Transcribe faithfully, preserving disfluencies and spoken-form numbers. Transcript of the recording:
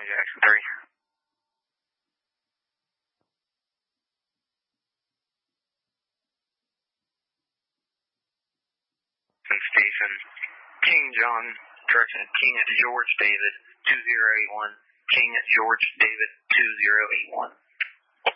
Jackson three. Station. King John, direction King at George David two zero eight one. King at George David two zero eight one.